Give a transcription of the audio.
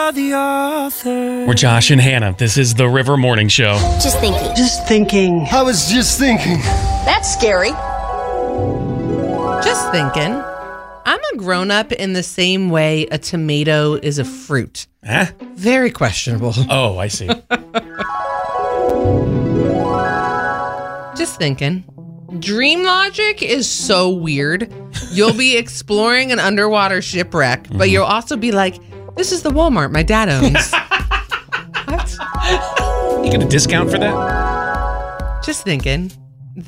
you're the author. We're Josh and Hannah. This is the River Morning Show. Just thinking. Just thinking. I was just thinking. That's scary. Just thinking. I'm a grown-up in the same way a tomato is a fruit. Huh? Very questionable. Oh, I see. Just thinking. Dream logic is so weird. You'll be exploring an underwater shipwreck, but you'll also be like, this is the Walmart my dad owns. What? You get a discount for that? Just thinking.